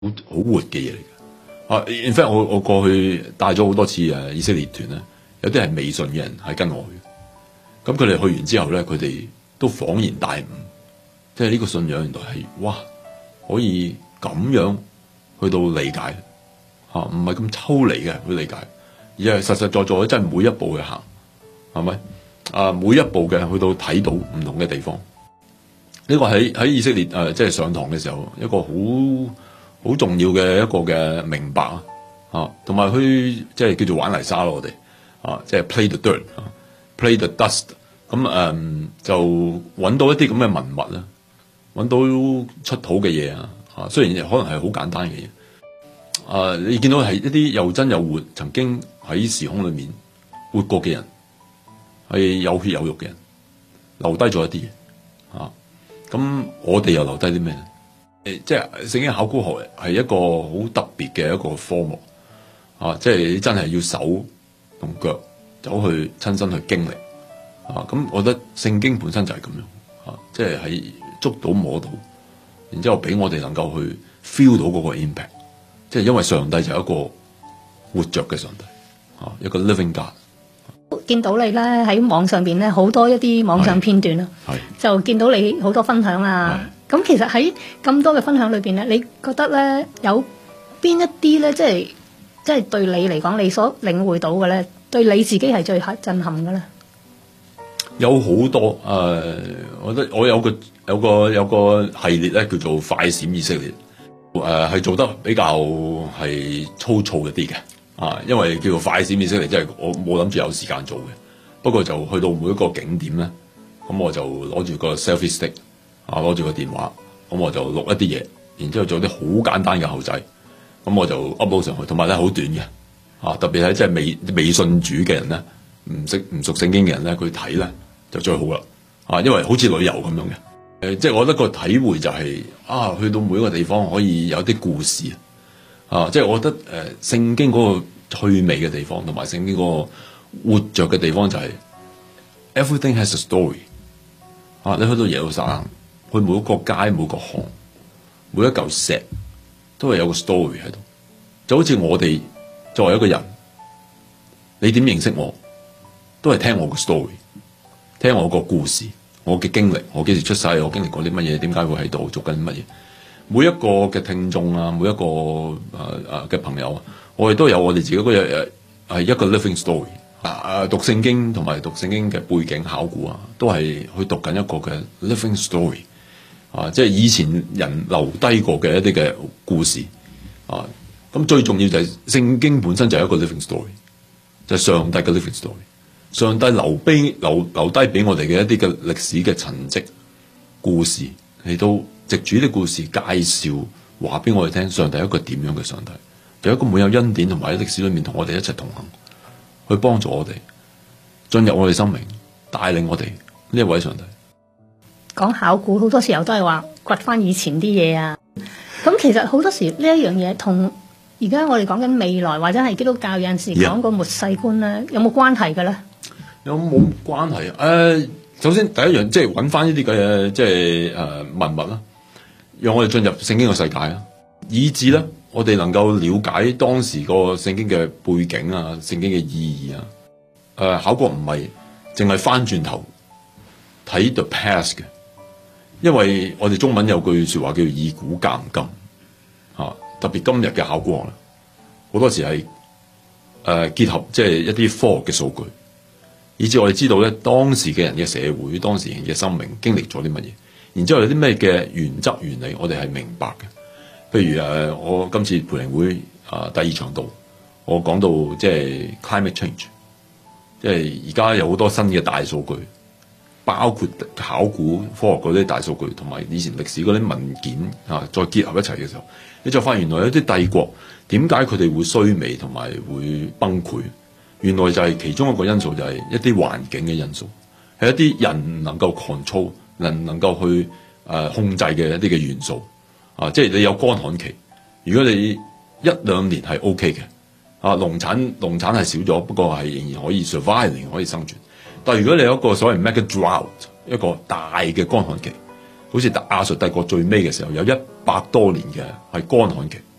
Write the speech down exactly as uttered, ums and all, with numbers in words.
好好活嘅嘢嚟嘅。啊 ，in fact 我我過去帶咗好多次誒以色列團咧，有啲係未信嘅人係跟我去，咁佢哋去完之後咧，佢哋都恍然大悟，即係呢個信仰原來係哇可以咁樣去到理解嚇，唔係咁抽離嘅去理解，而係實實在在真係每一步去行，係咪啊？每一步嘅去到睇到唔同嘅地方，呢個喺喺以色列誒即係上堂嘅時候一個好好重要嘅一個嘅明白啊，啊，同埋去即係叫做玩泥沙咯，我哋啊，即係 play the dirt 啊 ，play the dust，咁誒、嗯、就揾到一啲咁嘅文物啦，揾到出土嘅嘢啊，啊，雖然可能係好簡單嘅嘢，啊，你見到係一啲又真又活，曾經喺時空裏面活過嘅人，係有血有肉嘅人，留低咗一啲嘢，啊，咁我哋又留低啲咩咧？誒，即係聖經考古學係一個好特別嘅一個科目啊！即係你真係要手同腳走去親身去經歷啊！咁我覺得聖經本身就係咁樣啊！即係喺捉到摸到，然之後俾我哋能夠去 feel 到嗰個 impact， 即係因為上帝就係一個活着嘅上帝啊，一個 living God。 見到你咧喺網上邊咧好多一啲網上片段啊，就見到你好多分享啊。咁其實喺咁多嘅分享裏邊咧，你覺得咧有邊一啲咧，即係即係對你嚟講，你所領會到嘅咧，對你自己係最震撼嘅咧？ 有好多誒、呃，我覺得我有個有個有個系列咧，叫做快閃以色列，誒、呃、係做得比較係粗糙一啲嘅啊，因為叫做快閃以色列，即係我冇諗住有時間做嘅，不過就去到每一個景點咧，咁我就攞住個 selfie stick。啊！攞住個電話，咁我就錄一啲嘢，然之後做啲好簡單嘅後製，咁我就 upload 上去，同埋咧好短嘅，啊！特別係即係未未信主嘅人咧，唔識唔熟聖經嘅人咧，佢睇咧就最好啦，啊！因為好似旅遊咁樣嘅，誒、呃，即係我覺得個體會就係、是、啊，去到每一個地方可以有啲故事啊！即係我覺得誒、呃，聖經嗰個趣味嘅地方，同埋聖經嗰個活着嘅地方就係、是、everything has a story， 啊！你去到耶路撒冷。去每一個街、每個巷、每一嚿石，都係有個 story 喺度。就好似我哋作為一個人，你點認識我，都係聽我個 story， 聽我個故事，我嘅經歷，我幾時出世，我經歷過啲乜嘢，點解會喺度做緊乜嘢。每一個嘅聽眾啊，每一個誒誒嘅朋友啊，我哋都有我哋自己嗰日誒係一個 living story。啊！讀聖經同埋讀聖經嘅背景考古啊，都係去讀緊一個嘅 living story。啊！即係以前人留低過嘅一啲嘅故事啊，咁最重要就係聖經本身就係一個 living story，就係上帝嘅 living story。上帝留俾留留低俾我哋嘅一啲嘅歷史嘅陳跡故事，嚟到藉住啲故事介紹話俾我哋聽，上帝係一個點樣嘅上帝，有一個滿有恩典同埋喺歷史裏面同我哋一齊同行，去幫助我哋進入我哋生命，帶領我哋呢一位上帝。 講考古好多時候都係話掘翻以前啲嘢啊，咁其實好多時呢一樣嘢同而家我哋講緊未來或者係基督教有陣時講個末世觀咧，yeah. 有冇關係嘅咧？ 有冇關係啊？誒、呃，首先第一樣即係揾翻呢啲嘅即係誒文物啦，讓我哋進入聖經嘅世界啦，以至咧我哋能夠了解當時個聖經嘅背景啊，聖經嘅意義啊。誒、呃，考古唔係淨係翻轉頭睇 the past 嘅。因為我哋中文有句說話叫以古鑑今，吓、啊、特別今日嘅考古學咧，好多時係誒、呃、結合即係一啲科學嘅數據，以至我哋知道咧當時嘅人嘅社會、當時人嘅生命經歷咗啲乜嘢，然之後有啲咩嘅原則原理，我哋係明白嘅。譬如誒、呃，我今次培靈會啊、呃、第二場度，我講到即係 climate change， 即係而家有好多新嘅大數據。包括考古科學嗰啲大數據，同埋以前歷史嗰啲文件啊，再結合一齊嘅時候，你就發現原來有啲帝國點解佢哋會衰微同埋會崩潰？原來就係其中一個因素，就係一啲環境嘅因素，係一啲人能夠 control、能能夠去誒、呃、控制嘅一啲嘅元素啊，即係你有乾旱期，如果你一兩年係 OK 嘅啊，農產農產係少咗，不過係仍然可以 survive， 可以生存。但係如果你有一個所謂 mega drought， 一個大嘅乾旱期， 好似亞述帝國最尾嘅時候，有一百多年嘅係乾旱期。